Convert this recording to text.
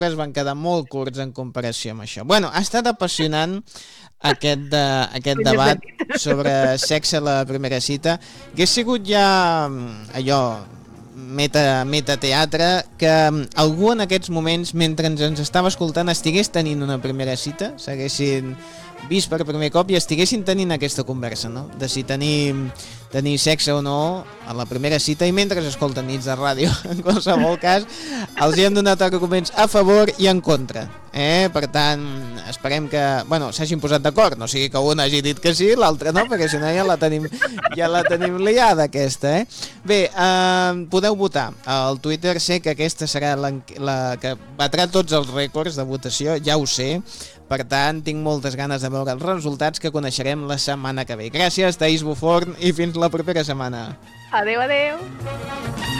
es van quedar molt curts en comparació amb això. Bueno, ha estat apassionant aquest debat sobre sexe a la primera cita. Hauria sigut ja allò metateatre que algú en aquests moments, mentre ens estava escoltant, estigués tenint una primera cita, s'haguessin vist per primer cop i estiguessin tenint aquesta conversa, no? De si tenir sexe o no a la primera cita, i mentre escolten Nits de Ràdio, en qualsevol cas, els hi hem donat arguments a favor i en contra. Per tant, esperem que s'hagin posat d'acord, no sigui que un hagi dit que sí, l'altre no, perquè si no ja la tenim liada aquesta. Bé, podeu votar al Twitter. Sé que aquesta serà la que batrà tots els rècords de votació, ja ho sé. Per tant, tinc moltes ganes de veure els resultats que coneixerem la setmana que ve. Gràcies, Thaís Buforn, i fins la propera setmana. Adéu, adéu.